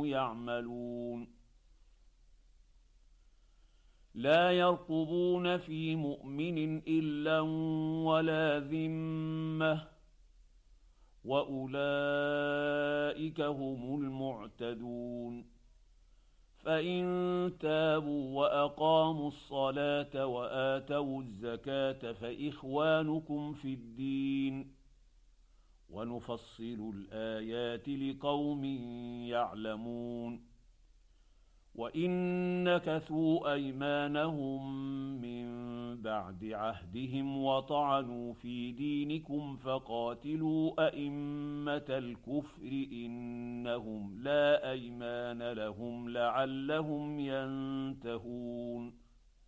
يعملون لا يرقبون في مؤمن إلا ولا ذمة وأولئك هم المعتدون فإن تابوا وأقاموا الصلاة وآتوا الزكاة فإخوانكم في الدين ونفصل الآيات لقوم يعلمون وإن نكثوا أيمانهم من بعد عهدهم وطعنوا في دينكم فقاتلوا أئمة الكفر إنهم لا أيمان لهم لعلهم ينتهون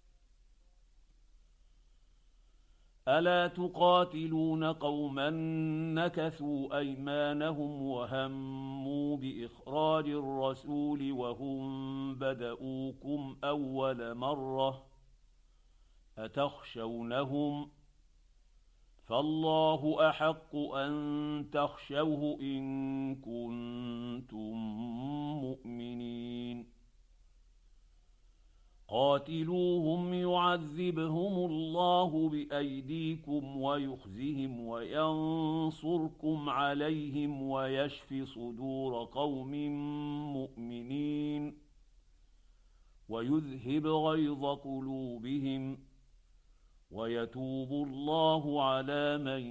ألا تقاتلون قوما نكثوا أيمانهم وهموا بإخراج الرسول وهم بدؤوكم أول مرة أتخشونهم فالله أحق أن تخشوه إن كنتم مؤمنين قاتلوهم يعذبهم الله بأيديكم ويخزهم وينصركم عليهم ويشف صدور قوم مؤمنين ويذهب غيظ قلوبهم ويتوب الله على من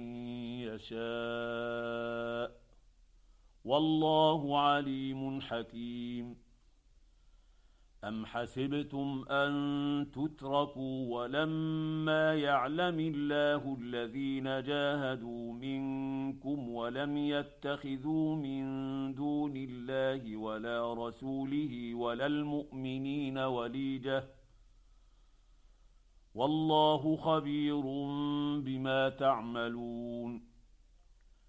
يشاء والله عليم حكيم أم حسبتم أن تتركوا ولما يعلم الله الذين جاهدوا منكم ولم يتخذوا من دون الله ولا رسوله ولا المؤمنين وليجة والله خبير بما تعملون